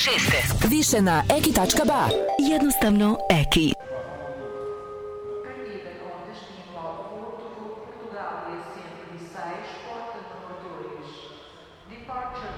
Više na eki.ba. Jednostavno Eki. Portugal e assento de 6, porta número 2. Departure